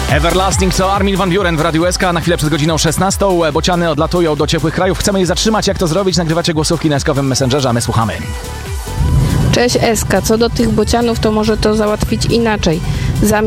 Everlasting to Armin van Buuren w Radiu SK na chwilę przed godziną 16. Bociany odlatują do ciepłych krajów. Chcemy je zatrzymać. Jak to zrobić? Nagrywacie głosówki na SK-owym Messengerze, a my słuchamy. Cześć SK, co do tych bocianów, to może to załatwić inaczej.